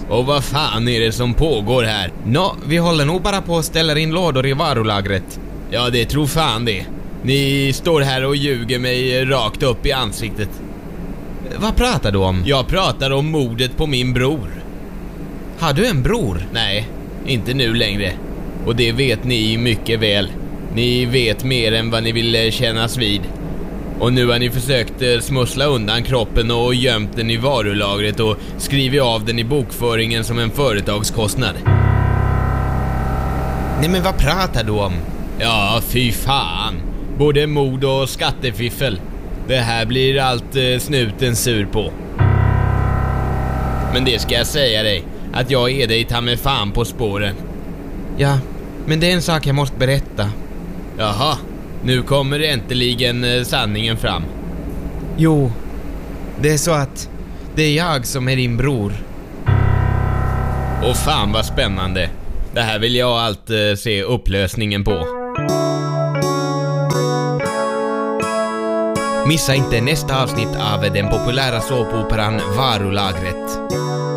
Och vad fan är det som pågår här? Vi håller nog bara på att ställa in lådor i varulagret. Ja, det tror fan det. Ni står här och ljuger mig rakt upp i ansiktet. Vad pratar du om? Jag pratar om mordet på min bror. Har du en bror? Nej, inte nu längre. Och det vet ni mycket väl. Ni vet mer än vad ni vill kännas vid. Och nu har ni försökt smussla undan kroppen och gömt den i varulagret och skrivit av den i bokföringen som en företagskostnad. Nej, men vad pratar du om? Ja, fy fan. Både mord och skattefiffel. Det här blir allt snuten sur på. Men det ska jag säga dig, att jag är dig ta med fan på spåren. Ja, men det är en sak jag måste berätta. Jaha, nu kommer äntligen sanningen fram. Jo, det är så att det är jag som är din bror. Och fan vad spännande. Det här vill jag allt se upplösningen på. Missa inte nästa avsnitt av den populära såpoperan Varulagret.